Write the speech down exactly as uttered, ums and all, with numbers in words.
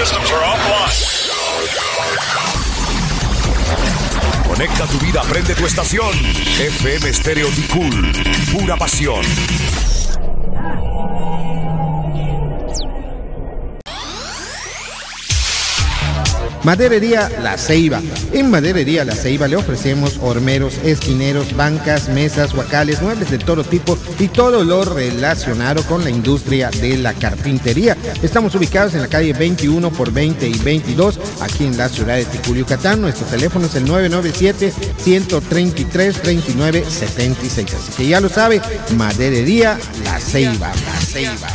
systems are offline. Conecta tu vida, prende tu estación. F M Stereo Ticul, pura pasión. Maderería La Ceiba. En Maderería La Ceiba le ofrecemos hormeros, esquineros, bancas, mesas, huacales, muebles de todo tipo y todo lo relacionado con la industria de la carpintería. Estamos ubicados en la calle veintiuno por veinte y veintidós, aquí en la ciudad de Ticul, Yucatán. Nuestro teléfono es el nueve nueve siete, uno tres tres, dos nueve siete seis. Así que ya lo sabe, Maderería La Ceiba. La Ceiba.